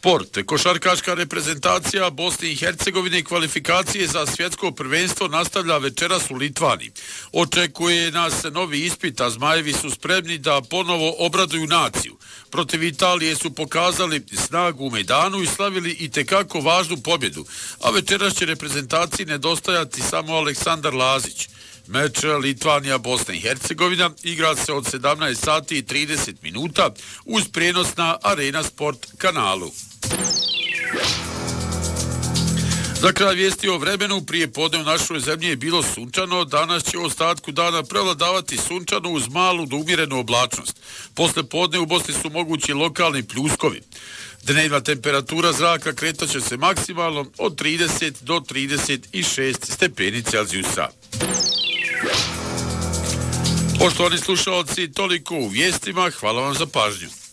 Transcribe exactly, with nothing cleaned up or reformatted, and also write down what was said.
Sport. Košarkaška reprezentacija Bosne i Hercegovine kvalifikacije za svjetsko prvenstvo nastavlja večeras u Litvaniji. Očekuje nas novi ispit, a Zmajevi su spremni da ponovo obraduju naciju. Protiv Italije su pokazali snagu u Mejdanu i slavili i tekako važnu pobjedu, a večeras će reprezentaciji nedostajati samo Aleksandar Lazić. Meč Litvanija-Bosna i Hercegovina igra se od sedamnaest sati i trideset minuta uz prijenos na Arena Sport kanalu. Za kraj vijesti o vremenu, prije podne u našoj zemlji je bilo sunčano, danas će u ostatku dana prevladavati sunčano uz malu do umjerenu oblačnost. Posle podne u Bosni su mogući lokalni pljuskovi. Dnevna temperatura zraka kretat će se maksimalno od trideset do trideset šest stepeni Celzijusa. Poštovani slušalci, toliko u vijestima, hvala vam za pažnju.